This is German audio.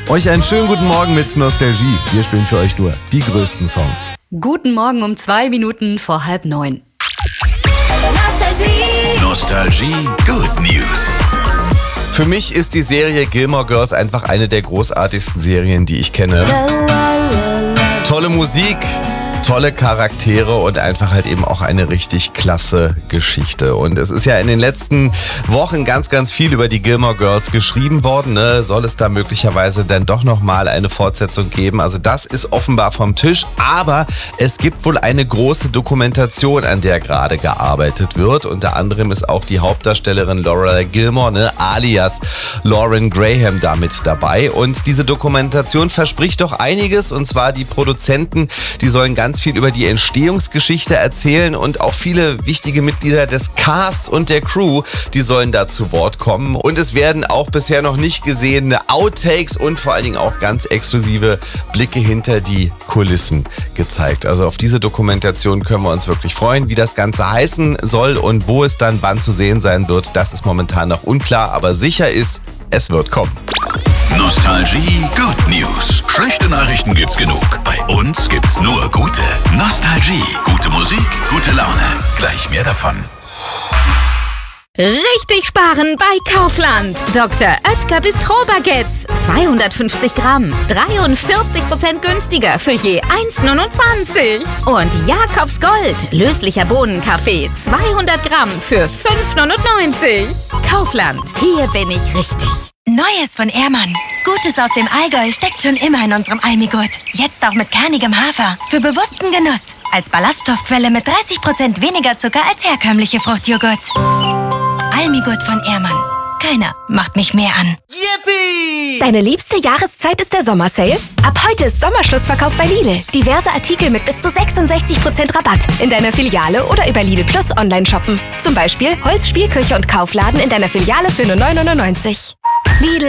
Euch einen schönen guten Morgen mit Nostalgie. Wir spielen für euch nur die größten Songs. Guten Morgen um 2 Minuten vor 8:30. Nostalgie Good News. Für mich ist die Serie Gilmore Girls einfach eine der großartigsten Serien, die ich kenne. Tolle Musik, tolle Charaktere und einfach halt eben auch eine richtig klasse Geschichte. Und es ist ja in den letzten Wochen ganz, ganz viel über die Gilmore Girls geschrieben worden. Ne? Soll es da möglicherweise dann doch nochmal eine Fortsetzung geben? Also das ist offenbar vom Tisch. Aber es gibt wohl eine große Dokumentation, an der gerade gearbeitet wird. Unter anderem ist auch die Hauptdarstellerin Laura Gilmore, ne, alias Lauren Graham, damit dabei. Und diese Dokumentation verspricht doch einiges. Und zwar die Produzenten, die sollen ganz viel über die Entstehungsgeschichte erzählen und auch viele wichtige Mitglieder des Casts und der Crew, die sollen da zu Wort kommen. Und es werden auch bisher noch nicht gesehene Outtakes und vor allen Dingen auch ganz exklusive Blicke hinter die Kulissen gezeigt. Also auf diese Dokumentation können wir uns wirklich freuen. Wie das Ganze heißen soll und wo es dann wann zu sehen sein wird, das ist momentan noch unklar, aber sicher ist, es wird kommen. Nostalgie Good News. Schlechte Nachrichten gibt's genug. Bei uns gibt's nur gute. Nostalgie. Gute Musik, gute Laune. Gleich mehr davon. Richtig sparen bei Kaufland. Dr. Oetker Bistro-Baguettes. 250 Gramm. 43% günstiger für je 1,29. Und Jakobs Gold. Löslicher Bohnenkaffee. 200 Gramm für 5,99. Kaufland. Hier bin ich richtig. Neues von Ehrmann. Gutes aus dem Allgäu steckt schon immer in unserem Almigurt. Jetzt auch mit kernigem Hafer. Für bewussten Genuss. Als Ballaststoffquelle mit 30% weniger Zucker als herkömmliche Fruchtjoghurt. Almigurt von Ehrmann. Keiner macht mich mehr an. Yippie! Deine liebste Jahreszeit ist der Sommersale? Ab heute ist Sommerschlussverkauf bei Lidl. Diverse Artikel mit bis zu 66% Rabatt. In deiner Filiale oder über Lidl Plus online shoppen. Zum Beispiel Holz, Spielküche und Kaufladen in deiner Filiale für nur 9,99 €. Lidl.